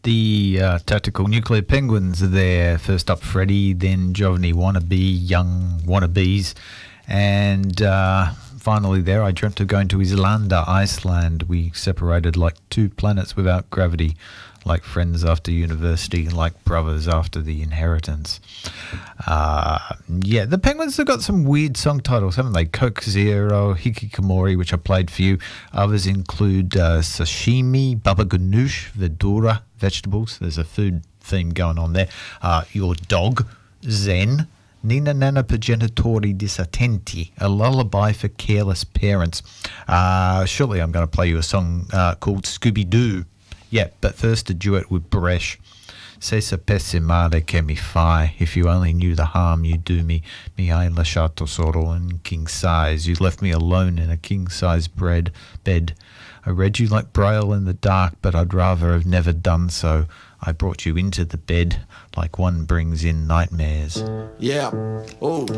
The Tactical Nuclear Penguins are there. First up, Freddie, then Giovanni Wannabe, Young Wannabes. And finally there, I dreamt of going to Islanda, Iceland. We separated like two planets without gravity, like friends after university, like brothers after the inheritance. The Penguins have got some weird song titles, haven't they? Coke Zero, Hikikomori, which I played for you. Others include sashimi, baba ganoush, verdura, vegetables. There's a food theme going on there. Your dog, Zen. Nina Nana Progenitori Disattenti, a lullaby for careless parents. Shortly I'm going to play you a song called Scooby-Doo. Yeah, but first a duet with Bresh. Se sapesse male che mi fai, if you only knew the harm you do me. Mi hai lasciato solo in king size, you left me alone in a king-size bed. I read you like Braille in the dark, but I'd rather have never done so. I brought you into the bed like one brings in nightmares. Yeah. Oh.